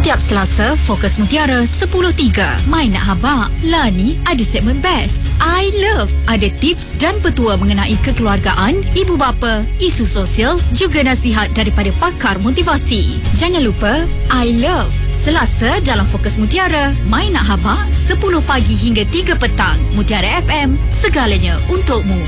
Setiap Selasa, Fokus Mutiara 10.3. Mai nak habaq? Lani ada segmen Best. I Love. Ada tips dan petua mengenai kekeluargaan, ibu bapa, isu sosial, juga nasihat daripada pakar motivasi. Jangan lupa, I Love. Selasa dalam Fokus Mutiara. Mai nak habaq? 10 pagi hingga 3 petang. Mutiara FM. Segalanya untukmu.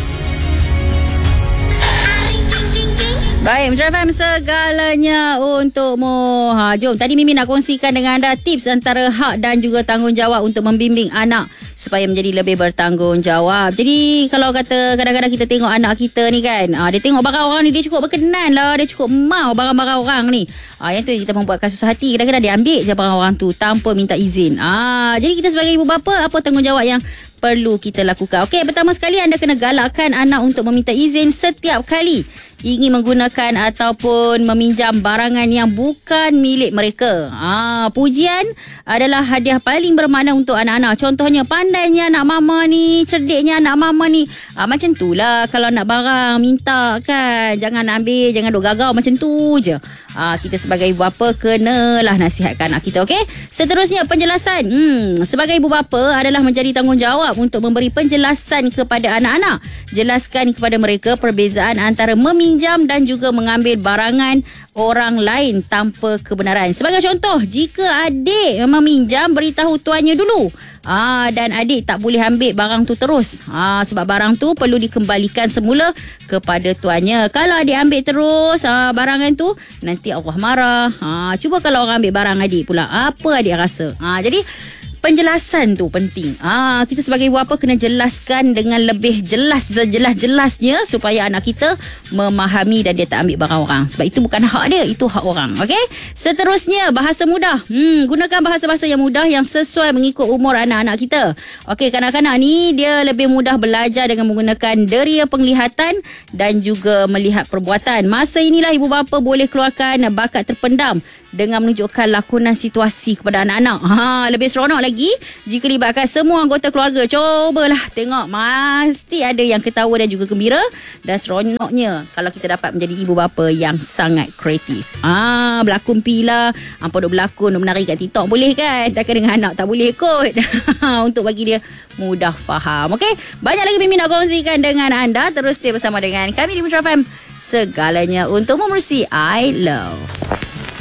Baik, Mutiara FM segalanya untukmu. Jom, tadi Mimi nak kongsikan dengan anda tips antara hak dan juga tanggungjawab untuk membimbing anak supaya menjadi lebih bertanggungjawab. Jadi, kalau kata kadang-kadang kita tengok anak kita ni kan, dia tengok barang orang ni, dia cukup berkenan lah, dia cukup mau barang-barang orang ni. Yang tu kita membuatkan susah hati. Kadang-kadang dia ambil je barang orang tu tanpa minta izin. Jadi kita sebagai ibu bapa, apa tanggungjawab yang perlu kita lakukan? Okey, pertama sekali anda kena galakkan anak untuk meminta izin setiap kali ingin menggunakan ataupun meminjam barangan yang bukan milik mereka. Pujian adalah hadiah paling bermakna untuk anak-anak. Contohnya, pandainya anak mama ni, cerdiknya anak mama ni. Macam tu lah kalau nak barang, minta kan. Jangan ambil, jangan duk gagau macam tu je. Kita sebagai ibu bapa kenalah nasihatkan anak kita, okey? Seterusnya, penjelasan. Sebagai ibu bapa adalah menjadi tanggungjawab untuk memberi penjelasan kepada anak-anak. Jelaskan kepada mereka perbezaan antara meminjam dan juga mengambil barangan orang lain tanpa kebenaran. Sebagai contoh, jika adik meminjam, beritahu tuannya dulu. Dan adik tak boleh ambil barang tu terus. Sebab barang tu perlu dikembalikan semula kepada tuannya. Kalau adik ambil terus barangan tu, nanti Allah marah. Cuba kalau orang ambil barang adik pula, apa adik rasa? Jadi penjelasan tu penting. Kita sebagai ibu bapa kena jelaskan dengan lebih jelas, sejelas-jelasnya supaya anak kita memahami dan dia tak ambil barang orang. Sebab itu bukan hak dia, itu hak orang. Okey? Seterusnya, bahasa mudah. Gunakan bahasa-bahasa yang mudah yang sesuai mengikut umur anak-anak kita. Okey, kanak-kanak ni dia lebih mudah belajar dengan menggunakan deria penglihatan dan juga melihat perbuatan. Masa inilah ibu bapa boleh keluarkan bakat terpendam dengan menunjukkan lakonan situasi kepada anak-anak. Lebih seronok lagi jika libatkan semua anggota keluarga. Cubalah tengok, mesti ada yang ketawa dan juga gembira. Dan seronoknya kalau kita dapat menjadi ibu bapa yang sangat kreatif. Berlakon pila, hampa duk berlakon, duk menari kat TikTok boleh kan? Takkan dengan anak tak boleh kot. Untuk bagi dia mudah faham. Okey, banyak lagi Mimi nak kongsikan dengan anda. Terus stay bersama dengan kami di Mutiara FM. Segalanya untuk memerusi I Love.